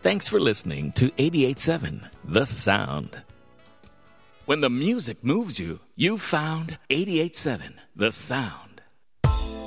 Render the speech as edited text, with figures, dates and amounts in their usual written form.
Thanks for listening to 88.7 The Sound. When the music moves you, you found 88.7 The Sound.